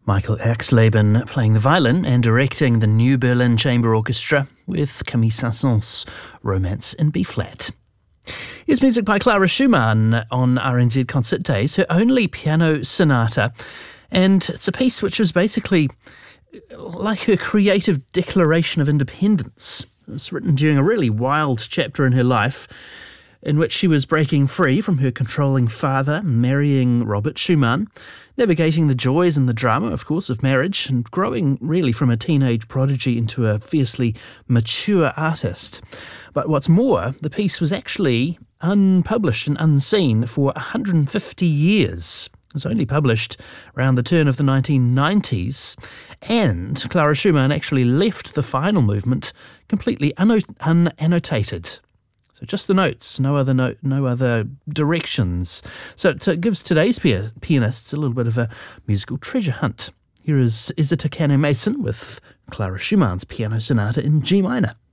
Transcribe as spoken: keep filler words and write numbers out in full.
Michael Erxleben playing the violin and directing the New Berlin Chamber Orchestra with Camille Saint-Saëns' Romance in B-flat. Here's music by Clara Schumann on R N Z Concert Days, her only piano sonata, and it's a piece which is basically like her creative declaration of independence. It was written during a really wild chapter in her life, in which she was breaking free from her controlling father, marrying Robert Schumann, navigating the joys and the drama, of course, of marriage, and growing really from a teenage prodigy into a fiercely mature artist. But what's more, the piece was actually unpublished and unseen for one hundred fifty years. It was only published around the turn of the nineteen nineties, and Clara Schumann actually left the final movement completely unno- unannotated. So just the notes, no other no, no other directions. So it, it gives today's pia- pianists a little bit of a musical treasure hunt. Here is Isata Kane Mason with Clara Schumann's Piano Sonata in G minor.